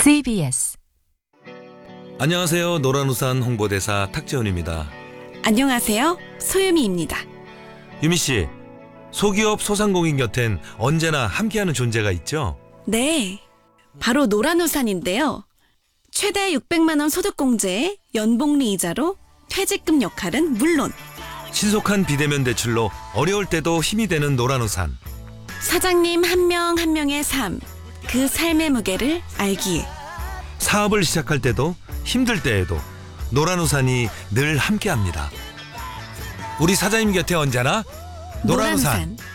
CBS. 안녕하세요. 노란우산 홍보대사 탁재훈입니다. 안녕하세요. 소유미입니다. 유미 씨, 소기업 소상공인 곁엔 언제나 함께하는 존재가 있죠? 네, 바로 노란우산인데요. 최대 600만 원 소득공제에 연복리 이자로 퇴직금 역할은 물론 신속한 비대면 대출로 어려울 때도 힘이 되는 노란우산. 사장님 한 명 한 명의 삶, 그 삶의 무게를 알기에 사업을 시작할 때도 힘들 때에도 노란우산이 늘 함께합니다. 우리 사장님 곁에 언제나 노란우산.